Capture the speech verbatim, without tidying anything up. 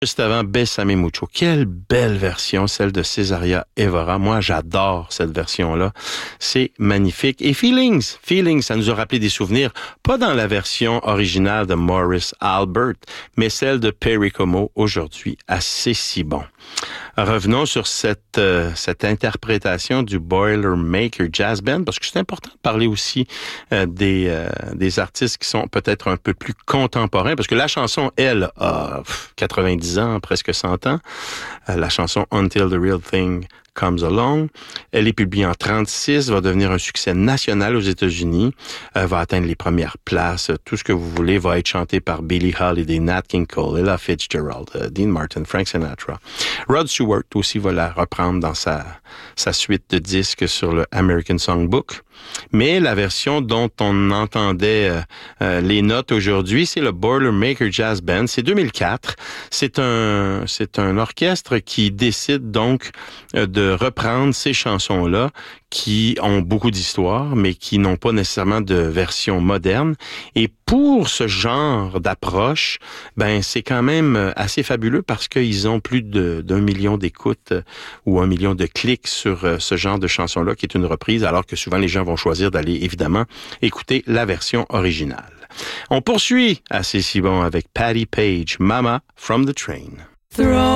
Juste avant, Bésame Mucho. Quelle belle version, celle de Césaria Évora. Moi, j'adore cette version-là. C'est magnifique. Et Feelings, Feelings, ça nous a rappelé des souvenirs, pas dans la version originale de Morris Albert, mais celle de Perry Como, aujourd'hui, assez si bon. Revenons sur cette euh, cette interprétation du Boilermaker Jazz Band, parce que c'est important de parler aussi euh, des euh, des artistes qui sont peut-être un peu plus contemporains, parce que la chanson, elle, a quatre-vingt-dix ans, presque cent ans. Euh, la chanson Until the Real Thing Comes Along. Elle est publiée en trente-six, va devenir un succès national aux États-Unis, euh, va atteindre les premières places. Tout ce que vous voulez va être chanté par Billie Holiday, Nat King Cole, Ella Fitzgerald, euh, Dean Martin, Frank Sinatra. Rod Stewart aussi va la reprendre dans sa, sa suite de disques sur le American Songbook. Mais la version dont on entendait euh, euh, les notes aujourd'hui, c'est le Boilermaker Jazz Band. C'est deux mille quatre. C'est un, c'est un orchestre qui décide donc euh, de reprendre ces chansons-là qui ont beaucoup d'histoire, mais qui n'ont pas nécessairement de version moderne. Et pour ce genre d'approche, ben c'est quand même assez fabuleux parce qu'ils ont plus de, d'un million d'écoutes euh, ou un million de clics sur euh, ce genre de chanson-là, qui est une reprise, alors que souvent les gens vont choisir d'aller évidemment écouter la version originale. On poursuit assez si bon avec Patti Page, Mama from the Train. Throw